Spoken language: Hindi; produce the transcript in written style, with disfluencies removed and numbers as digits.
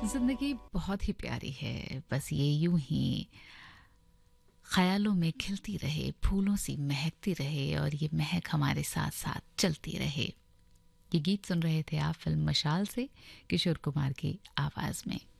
जिंदगी बहुत ही प्यारी है, बस ये यूं ही ख्यालों में खिलती रहे, फूलों सी महकती रहे और ये महक हमारे साथ साथ चलती रहे। ये गीत सुन रहे थे आप फिल्म मशाल से किशोर कुमार की आवाज में।